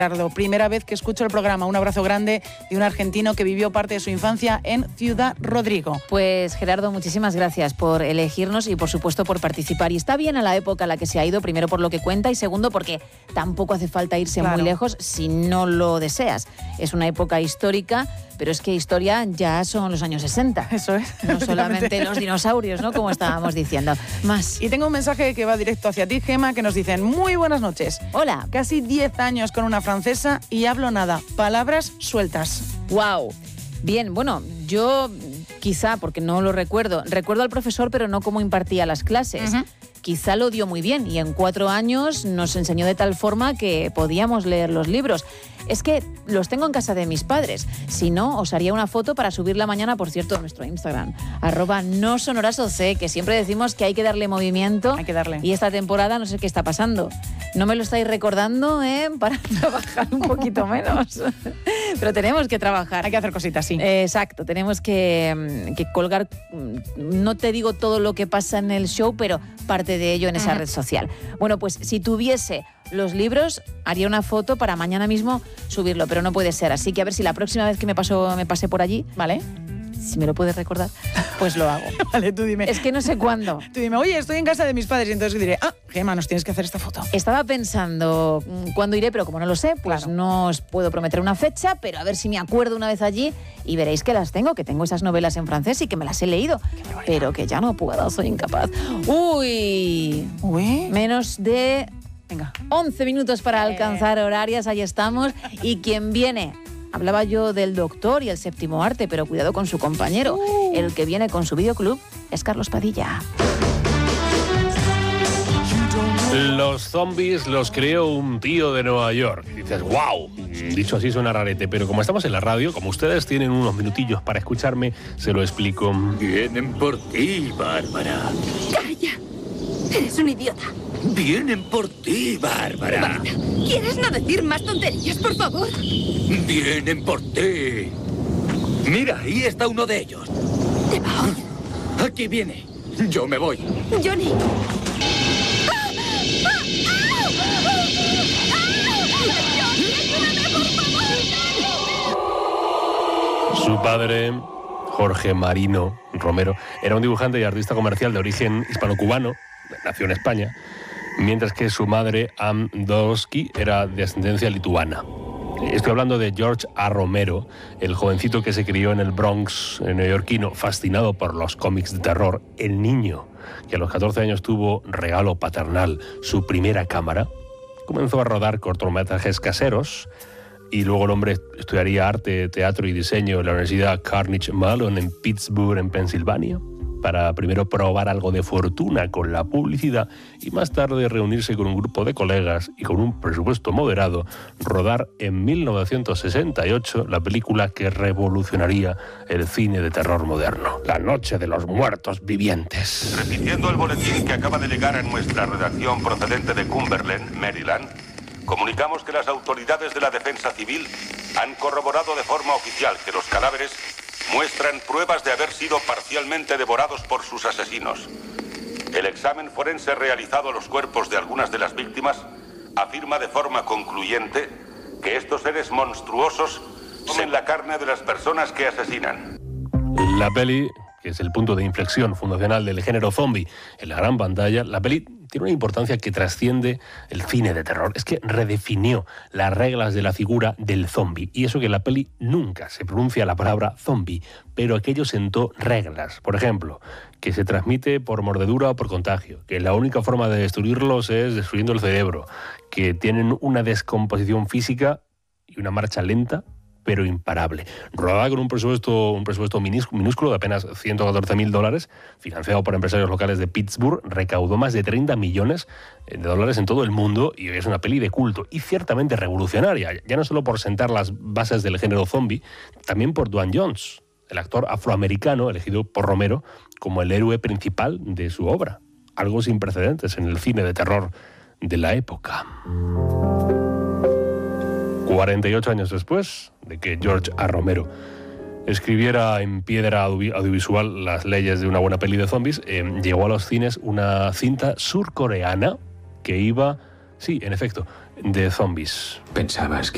Primera vez que escucho el programa. Un abrazo grande de un argentino que vivió parte de su infancia en Ciudad Rodrigo. Pues Gerardo, muchísimas gracias por elegirnos y por supuesto por participar. Y está bien a la época a la que se ha ido, primero por lo que cuenta y segundo porque tampoco hace falta irse muy lejos si no lo deseas. Es una época histórica, pero es que historia ya son los años 60. Eso es. No solamente los dinosaurios, ¿no? Como estábamos diciendo. Más. Y tengo un mensaje que va directo hacia ti, Gema, que nos dicen: muy buenas noches. Hola. Casi 10 años con una francesa y hablo nada. Palabras sueltas. Wow. Bien, bueno, yo quizá, porque no lo recuerdo al profesor, pero no cómo impartía las clases. Quizá lo dio muy bien y en 4 años nos enseñó de tal forma que podíamos leer los libros. Es que los tengo en casa de mis padres. Si no, os haría una foto para subirla mañana, por cierto, a nuestro Instagram. @nosonorasoc, que siempre decimos que hay que darle movimiento. Hay que darle. Y esta temporada no sé qué está pasando. No me lo estáis recordando, para trabajar un poquito menos. Pero tenemos que trabajar. Hay que hacer cositas, sí. Exacto, tenemos que colgar, no te digo todo lo que pasa en el show, pero parte de ello en esa red social. Bueno, pues si tuviese los libros, haría una foto para mañana mismo subirlo, pero no puede ser. Así que a ver si la próxima vez que me pase por allí, ¿vale? Si me lo puedes recordar, pues lo hago. Vale, tú dime. Es que no sé cuándo. Tú dime, oye, estoy en casa de mis padres, y entonces diré, Gema, nos tienes que hacer esta foto. Estaba pensando cuándo iré, pero como no lo sé, pues no os puedo prometer una fecha, pero a ver si me acuerdo una vez allí y veréis que las tengo, que tengo esas novelas en francés y que me las he leído, pero que ya no puedo, soy incapaz. Uy, menos de 11 minutos para alcanzar horarias, ahí estamos. Y quien viene, hablaba yo del Doctor y el Séptimo Arte, pero cuidado con su compañero. El que viene con su videoclub es Carlos Padilla. Los zombies los creó un tío de Nueva York. Y dices, wow, dicho así suena rarete, pero como estamos en la radio, como ustedes tienen unos minutillos para escucharme, se lo explico. Vienen por ti, Bárbara. ¡Calla! Eres un idiota. Vienen por ti, Bárbara. Basta. ¿Quieres no decir más tonterías, por favor? Vienen por ti. Mira, ahí está uno de ellos. Te va a oír. Aquí viene. Yo me voy. Johnny. Su padre, Jorge Marino Romero, era un dibujante y artista comercial de origen hispano-cubano, nació en España, mientras que su madre, Ann Dosky, era de ascendencia lituana. Estoy hablando de George A. Romero, el jovencito que se crió en el Bronx neoyorquino, fascinado por los cómics de terror, el niño que a los 14 años tuvo regalo paternal, su primera cámara. Comenzó a rodar cortometrajes caseros y luego el hombre estudiaría arte, teatro y diseño en la Universidad Carnegie Mellon en Pittsburgh, en Pensilvania, para primero probar algo de fortuna con la publicidad y más tarde reunirse con un grupo de colegas y con un presupuesto moderado, rodar en 1968 la película que revolucionaría el cine de terror moderno, La Noche de los Muertos Vivientes. Repitiendo el boletín que acaba de llegar a nuestra redacción procedente de Cumberland, Maryland, comunicamos que las autoridades de la defensa civil han corroborado de forma oficial que los cadáveres muestran pruebas de haber sido parcialmente devorados por sus asesinos. El examen forense realizado a los cuerpos de algunas de las víctimas afirma de forma concluyente que estos seres monstruosos comen la carne de las personas que asesinan. La peli, que es el punto de inflexión fundacional del género zombie en la gran pantalla, la peli tiene una importancia que trasciende el cine de terror. Es que redefinió las reglas de la figura del zombie. Y eso que en la peli nunca se pronuncia la palabra zombie, pero aquello sentó reglas. Por ejemplo, que se transmite por mordedura o por contagio, que la única forma de destruirlos es destruyendo el cerebro, que tienen una descomposición física y una marcha lenta, pero imparable. Rodada con un presupuesto minúsculo de apenas $114.000, financiado por empresarios locales de Pittsburgh, recaudó más de $30 millones en todo el mundo y es una peli de culto y ciertamente revolucionaria, ya no solo por sentar las bases del género zombie, también por Dwayne Jones, el actor afroamericano elegido por Romero como el héroe principal de su obra, algo sin precedentes en el cine de terror de la época. 48 años después de que George A. Romero escribiera en piedra audiovisual las leyes de una buena peli de zombies, llegó a los cines una cinta surcoreana que iba, sí, en efecto, de zombies. Pensabas que